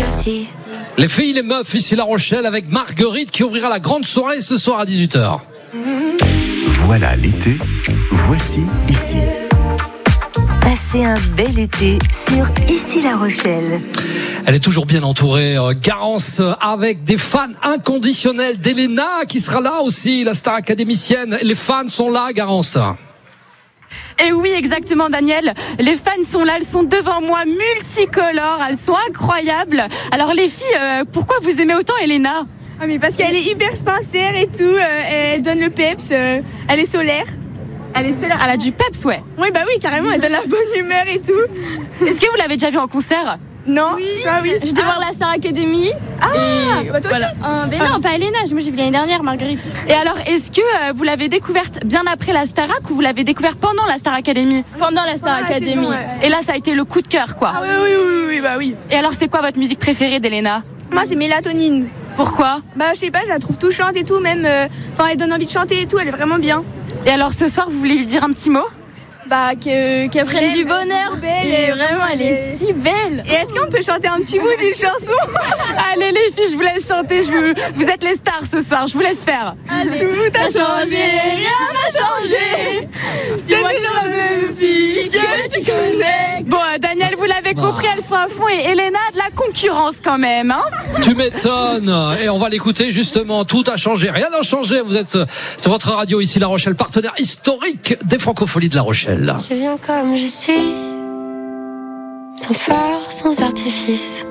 aussi. Les filles, les meufs, ici La Rochelle avec Marguerite qui ouvrira la grande soirée ce soir à 18h. Voilà l'été, voici ici. Passez un bel été sur Ici La Rochelle. Elle est toujours bien entourée, Garance, avec des fans inconditionnels d'Elena qui sera là aussi, la star académicienne. Les fans sont là, Garance. Et oui, exactement, Daniel. Les fans sont là, elles sont devant moi, multicolores, elles sont incroyables. Alors les filles, pourquoi vous aimez autant Elena ? Ah mais parce qu'elle est hyper sincère et tout, elle donne le peps, elle est solaire. Elle a du peps, ouais. Oui bah oui, carrément, elle donne la bonne humeur et tout. Est-ce que vous l'avez déjà vue en concert ? Non, toi oui. Je devais voir la Star Academy. Bah toi Voilà. Mais non, pas Elena, moi j'ai vu l'année dernière, Marguerite. Et alors, est-ce que vous l'avez découverte bien après la Starac ou vous l'avez découverte pendant la Star Academy ? Pendant la Star Academy. saison, ouais. Et là, ça a été le coup de cœur, quoi. Ah oui, bah oui. Et alors, c'est quoi votre musique préférée d'Elena ? Moi c'est Mélatonine. Pourquoi ? Bah je sais pas, je la trouve touchante et tout, même, elle donne envie de chanter et tout, elle est vraiment bien. Et alors, ce soir, vous voulez lui dire un petit mot ? Bah, qu'elle prenne du bonheur. Belle, Et vraiment, elle est si belle. Et est-ce qu'on peut chanter un petit bout d'une chanson? Allez les filles, je vous laisse chanter, vous êtes les stars ce soir, je vous laisse faire. Tout a changé, rien n'a changé. C'est toujours la même fille que tu connais. Bon, Daniel, vous l'avez compris, elles sont à fond et Elena a de la concurrence quand même, hein. Tu m'étonnes. Et on va l'écouter justement. Tout a changé. Rien n'a changé. Vous êtes sur votre radio ici La Rochelle, partenaire historique des Francopholies de La Rochelle. Je viens comme je suis, sans phare, sans artifice.